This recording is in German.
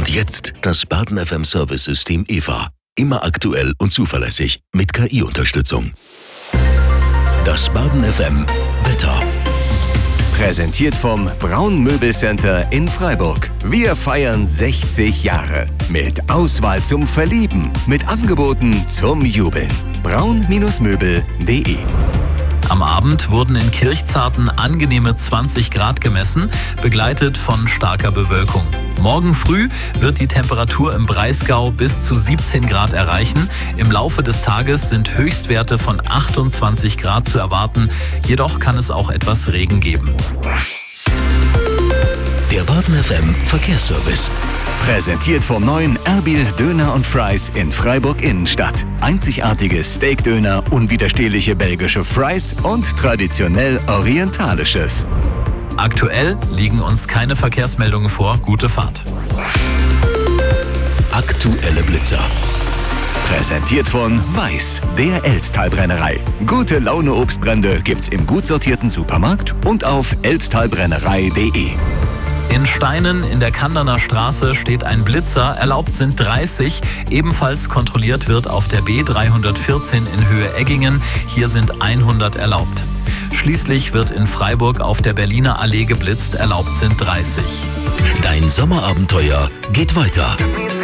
jetzt das Baden FM Service System EVA. Immer aktuell und zuverlässig mit KI-Unterstützung. Das Baden FM Wetter. Präsentiert vom Braun Möbelcenter in Freiburg. Wir feiern 60 Jahre. Mit Auswahl zum Verlieben. Mit Angeboten zum Jubeln. braun-möbel.de. Am Abend wurden in Kirchzarten angenehme 20 Grad gemessen, begleitet von starker Bewölkung. Morgen früh wird die Temperatur im Breisgau bis zu 17 Grad erreichen. Im Laufe des Tages sind Höchstwerte von 28 Grad zu erwarten. Jedoch kann es auch etwas Regen geben. Der Baden FM Verkehrsservice. Präsentiert vom neuen Erbil Döner und Fries in Freiburg Innenstadt. Einzigartige Steakdöner, unwiderstehliche belgische Fries und traditionell orientalisches. Aktuell liegen uns keine Verkehrsmeldungen vor. Gute Fahrt. Aktuelle Blitzer. Präsentiert von Weiß, der Elztalbrennerei. Gute Laune Obstbrände gibt's im gut sortierten Supermarkt und auf elztalbrennerei.de. In Steinen in der Kanderner Straße steht ein Blitzer, erlaubt sind 30. Ebenfalls kontrolliert wird auf der B314 in Höhe Eggingen. Hier sind 100 erlaubt. Schließlich wird in Freiburg auf der Berliner Allee geblitzt, erlaubt sind 30. Dein Sommerabenteuer geht weiter.